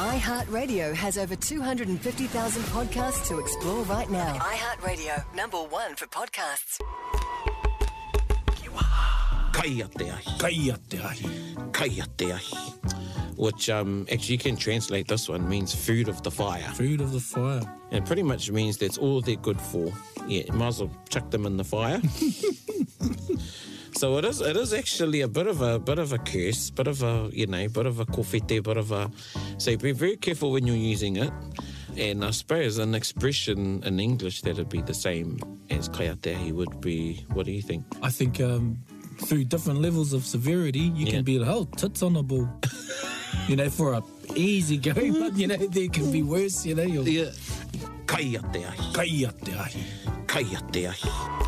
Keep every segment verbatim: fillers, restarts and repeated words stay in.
iHeartRadio has over two hundred fifty thousand podcasts to explore right now. iHeartRadio, number one for podcasts. Kaya te ahi. Kaya te ahi. Kaya te ahi. Which um, actually you can translate this one, means food of the fire. Food of the fire. And it pretty much means that's all they're good for. Yeah, you might as well chuck them in the fire. So it is it is actually a bit of a bit of a curse, bit of a, you know, bit of a kōwhete, bit of a... So be very careful when you're using it. And I suppose an expression in English that would be the same as kaya te ahi would be, what do you think? I think um, through different levels of severity, you Yeah. can be like, oh, tits on a ball. You know, for a easy go, but, you know, there can be worse, you know. You're, Yeah. Kaya te ahi. Kaya te ahi. Kaya te ahi.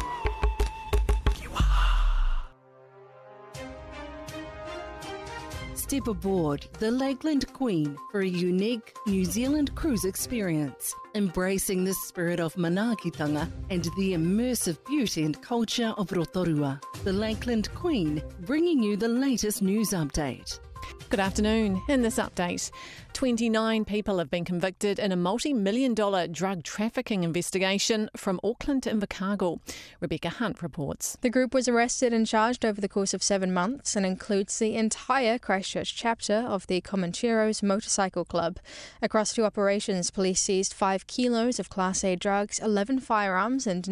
Step aboard the Lakeland Queen for a unique New Zealand cruise experience, embracing the spirit of manaakitanga and the immersive beauty and culture of Rotorua. The Lakeland Queen, bringing you the latest news update. Good afternoon. In this update, twenty-nine people have been convicted in a multi-million dollar drug trafficking investigation from Auckland to Invercargill. Rebecca Hunt reports. The group was arrested and charged over the course of seven months and includes the entire Christchurch chapter of the Comancheros Motorcycle Club. Across two operations, police seized five kilos of Class A drugs, eleven firearms and